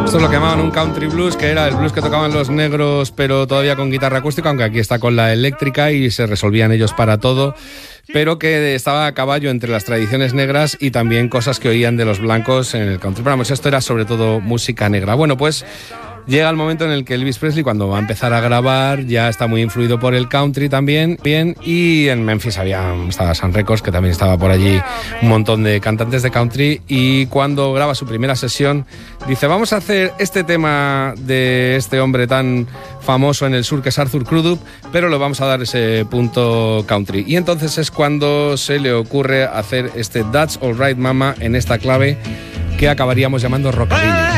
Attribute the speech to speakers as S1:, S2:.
S1: Esto es lo que llamaban un country blues, que era el blues que tocaban los negros, pero todavía con guitarra acústica, aunque aquí está con la eléctrica y se resolvían ellos para todo, pero que estaba a caballo entre las tradiciones negras y también cosas que oían de los blancos en el country. Pero vamos, esto era sobre todo música negra. Bueno, pues llega el momento en el que Elvis Presley, cuando va a empezar a grabar, ya está muy influido por el country también, y en Memphis estaba Sun Records, que también estaba por allí un montón de cantantes de country, y cuando graba su primera sesión, dice, vamos a hacer este tema de este hombre tan famoso en el sur que es Arthur Crudup, pero le vamos a dar ese punto country. Y entonces es cuando se le ocurre hacer este That's All Right Mama en esta clave que acabaríamos llamando rockabilly.